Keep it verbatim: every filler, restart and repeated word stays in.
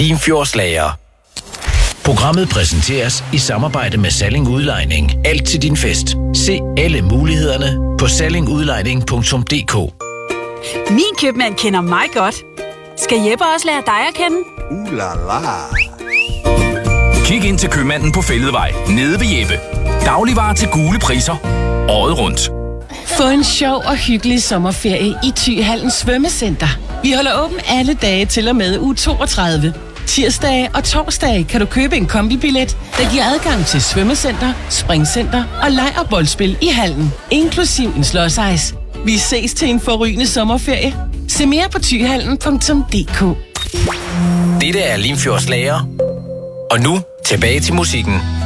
Limfjordslager. Programmet præsenteres i samarbejde med Salling Udlejning. Alt til din fest. Se alle mulighederne på salling udlejning punktum d k. Min købmand kender mig godt. Skal Jeppe også lære dig at kende? Uh la la. Kig ind til købmanden på Fælledvej, nede ved Jeppe. Dagligvarer til gule priser. Året rundt. Få en sjov og hyggelig sommerferie i Thyhallen Svømmecenter. Vi holder åben alle dage til og med uge toogtredive. Tirsdage og torsdage kan du købe en kombibillet, der giver adgang til svømmecenter, springcenter og leg- og boldspil i hallen, inklusiv en slåsejs. Vi ses til en forrygende sommerferie. Se mere på thyhallen punktum d k. Dette er Limfjordslager. Og nu tilbage til musikken.